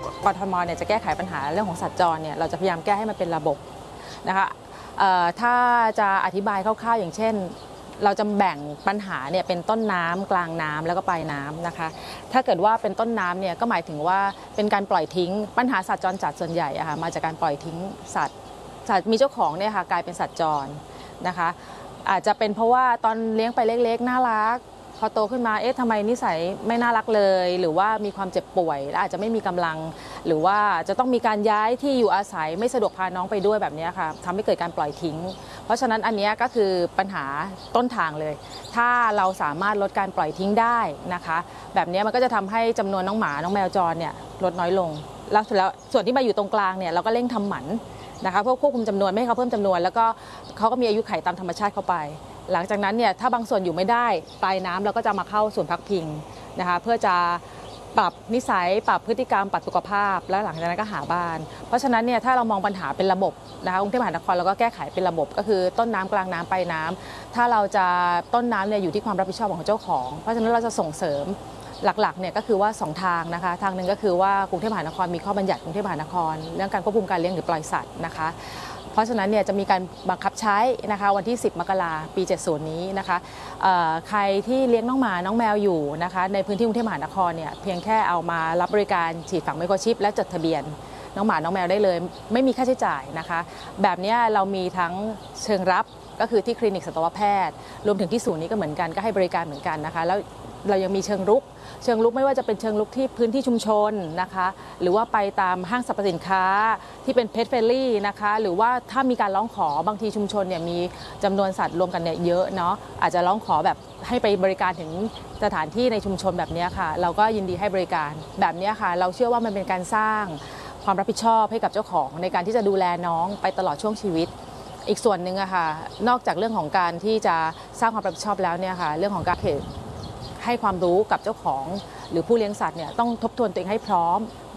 กทมเนี่ยจะแก้ไขปัญหาเรื่องของสัตว์จรเนี่ยเราจะพยายามแก้ให้มันเป็นระบบนะคะถ้าจะอธิบายคร่าวๆอย่างเช่นเราจะแบ่งปัญหาเนี่ยเป็นต้นน้ำกลางน้ำแล้วก็ปลายน้ำนะคะถ้าเกิดว่าเป็นต้นน้ำเนี่ยก็หมายถึงว่าเป็นการปล่อยทิ้งปัญหาสัตว์จรจัดส่วนใหญ่อะค่ะมาจากการปล่อยทิ้งสัตว์มีเจ้าของเนี่ยค่ะกลายเป็นสัตว์จรนะคะอาจจะเป็นเพราะว่าตอนเลี้ยงไปเล็กๆน่ารักพอโตขึ้นมาทำไมนิสัยไม่น่ารักเลยหรือว่ามีความเจ็บป่วยและอาจจะไม่มีกำลังหรือว่าจะต้องมีการย้ายที่อยู่อาศัยไม่สะดวกพาน้องไปด้วยแบบนี้ค่ะทำให้เกิดการปล่อยทิ้งเพราะฉะนั้นอันนี้ก็คือปัญหาต้นทางเลยถ้าเราสามารถลดการปล่อยทิ้งได้นะคะแบบนี้มันก็จะทำให้จำนวนน้องหมาน้องแมวจรเนี่ยลดน้อยลงแล้วส่วนที่มาอยู่ตรงกลางเนี่ยเราก็เร่งทำหมันนะคะเพื่อควบคุมจำนวนไม่ให้เขาเพิ่มจำนวนแล้วก็เขาก็มีอายุไขตามธรรมชาติเข้าไปหลังจากนั้นเนี่ยถ้าบางส่วนอยู่ไม่ได้ปลายน้ำเราก็จะมาเข้าศูนย์พักพิงนะคะเพื่อจะปรับนิสัยปรับพฤติกรรมปรับสุขภาพแล้วหลังจากนั้นก็หาบ้านเพราะฉะนั้นเนี่ยถ้าเรามองปัญหาเป็นระบบนะคะกรุงเทพมหานครเราก็แก้ไขเป็นระบบก็คือต้นน้ำกลางน้ำปลายน้ำถ้าเราจะต้นน้ำเนี่ยอยู่ที่ความรับผิดชอบของเจ้าของเพราะฉะนั้นเราจะส่งเสริมหลักๆเนี่ยก็คือว่า2ทางนะคะทางหนึ่งก็คือว่ากรุงเทพมหานครมีข้อบัญญัติกรุงเทพมหานครเรื่องการควบคุมการเลี้ยงหรือปล่อยสัตว์นะคะเพราะฉะนั้นเนี่ยจะมีการบังคับใช้นะคะวันที่10 มกราคมปี 70 นี้นะคะใครที่เลี้ยงน้องหมาน้องแมวอยู่นะคะในพื้นที่กรุงเทพมหานครเนี่ยเพียงแค่เอามารับบริการฉีดฝังไมโครชิปและจดทะเบียนน้องหมาน้องแมวได้เลยไม่มีค่าใช้จ่ายนะคะแบบนี้เรามีทั้งเชิงรับก็คือที่คลินิกสัตวแพทย์รวมถึงที่ศูนย์นี้ก็เหมือนกันก็ให้บริการเหมือนกันนะคะแล้วเรายังมีเชิงรุกไม่ว่าจะเป็นเชิงรุกที่พื้นที่ชุมชนนะคะหรือว่าไปตามห้างสรรพสินค้าที่เป็นเพทเฟรนลี่นะคะหรือว่าถ้ามีการร้องขอบางทีชุมชนเนี่ยมีจำนวนสัตว์รวมกันเนี่ยเยอะเนาะอาจจะร้องขอแบบให้ไปบริการถึงสถานที่ในชุมชนแบบนี้ค่ะเราก็ยินดีให้บริการแบบนี้ค่ะเราเชื่อว่ามันเป็นการสร้างความรับผิดชอบให้กับเจ้าของในการที่จะดูแลน้องไปตลอดช่วงชีวิตอีกส่วนหนึ่งอะค่ะนอกจากเรื่องของการที่จะสร้างความรับผิดชอบแล้วเนี่ยค่ะเรื่องของการให้ความรู้กับเจ้าของหรือผู้เลี้ยงสัตว์เนี่ยต้องทบทวนตัวเองให้พร้อม